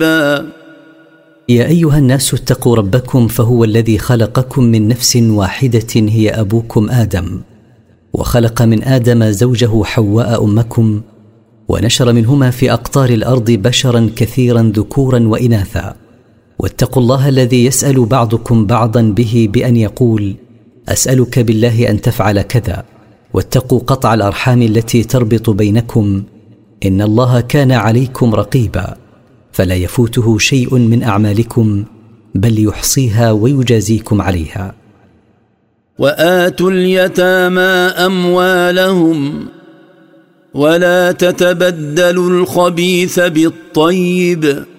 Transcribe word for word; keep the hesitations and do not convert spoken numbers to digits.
يا أيها الناس اتقوا ربكم فهو الذي خلقكم من نفس واحدة هي أبوكم آدم، وخلق من آدم زوجه حواء أمكم، ونشر منهما في أقطار الأرض بشرا كثيرا ذكورا وإناثا. واتقوا الله الذي يسأل بعضكم بعضا به بأن يقول: أسألك بالله أن تفعل كذا. واتقوا قطع الأرحام التي تربط بينكم، إن الله كان عليكم رقيبا، فلا يفوته شيء من أعمالكم بل يحصيها ويجازيكم عليها. وآتوا اليتامى أموالهم ولا تتبدلوا الخبيث بالطيب